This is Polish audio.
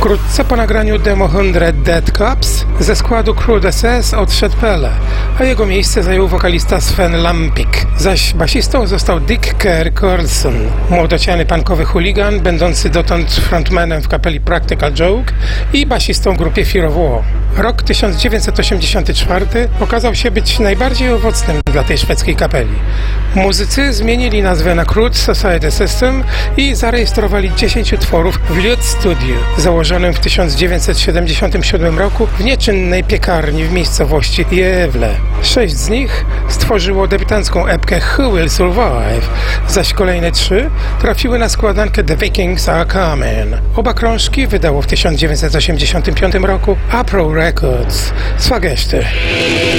Wkrótce po nagraniu demo 100 Dead Cops ze składu Crude SS odszedł Pele, a jego miejsce zajął wokalista Sven Lampik, zaś basistą został Dick Kerr Carlson, młodociany punkowy chuligan, będący dotąd frontmanem w kapeli Practical Joke i basistą w grupie Fear of War. Rok 1984 okazał się być najbardziej owocnym dla tej szwedzkiej kapeli. Muzycy zmienili nazwę na Crude Society System i zarejestrowali 10 utworów w Lute Studio, założonym w 1977 roku w nieczynnej piekarni w miejscowości Gävle. 6 z nich stworzyło debiutancką epkę Who Will Survive, zaś kolejne 3 trafiły na składankę The Vikings Are Coming. Oba krążki wydało w 1985 roku Apro Records. Swagesty.